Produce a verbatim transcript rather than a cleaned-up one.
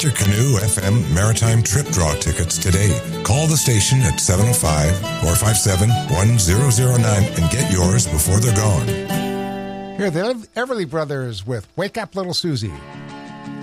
Get your Canoe F M Maritime Trip Draw tickets today. Call the station at seven oh five, four five seven, one zero zero nine and get yours before they're gone. Here, the Everly Brothers with Wake Up Little Susie.